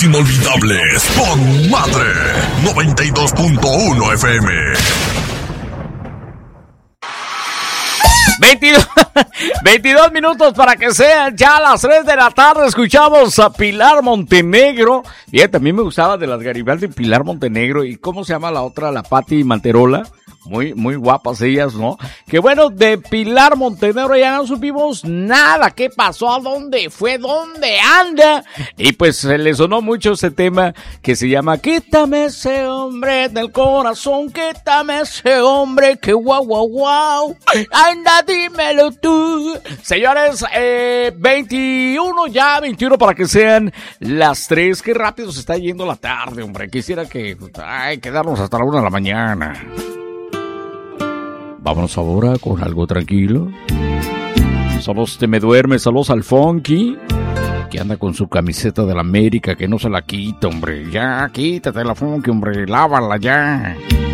Las Inolvidables con Madre 92.1 FM. 22 minutos para que sean ya las 3 de la tarde. Escuchamos a Pilar Montenegro. Y también me gustaba de las Garibaldi, Pilar Montenegro. ¿Y cómo se llama la otra? La Pati Manterola. Muy guapas ellas, ¿no? Que bueno, de Pilar Montenegro ya no supimos nada. ¿Qué pasó? ¿A dónde fue? ¿Dónde anda? Y pues se le sonó mucho ese tema que se llama Quítame ese hombre del corazón, quítame ese hombre que guau. Anda, dímelo tú. Señores, 21 para que sean las 3. Qué rápido se está yendo la tarde, hombre. Quisiera quedarnos hasta la 1 de la mañana. Vámonos ahora con algo tranquilo. Saludos Te Me Duermes, saludos al Funky, que anda con su camiseta de la América, que no se la quita, hombre. Ya, quítate la Funky, hombre, lávala ya.